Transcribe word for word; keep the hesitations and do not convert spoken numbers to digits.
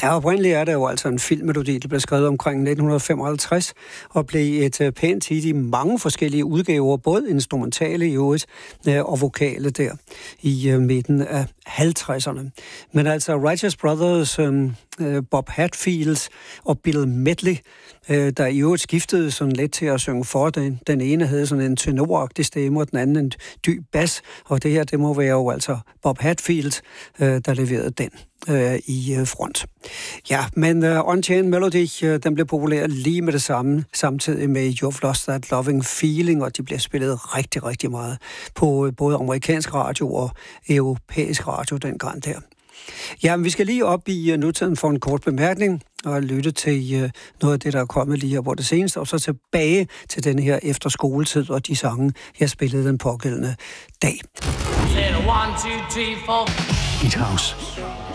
Ja, oprindeligt er det jo altså en filmmelodi, der blev skrevet omkring nitten femoghalvtreds og blev et pænt hit i mange forskellige udgaver, både instrumentale i øvrigt og vokale der i midten af halvtredserne. Men altså Righteous Brothers, Bob Hatfield og Bill Medley, der i øvrigt skiftede sådan lidt til at synge for. Den, den ene havde sådan en tenoragtig stemme, og den anden en dyb bas, og det her, det må være jo altså Bob Hatfield, der leverede den i front. Ja, men uh, Unchained Melody, uh, den blev populær lige med det samme, samtidig med You've Lost That Loving Feeling, og de blev spillet rigtig, rigtig meget på både amerikansk radio og europæisk radio dengang der. Ja, men vi skal lige op i uh, nutiden for en kort bemærkning og lytte til uh, noget af det, der er kommet lige her på det seneste, og så tilbage til den her efter skoletid og de sange, jeg spillede den pågældende dag. One, two, three, four. Hit House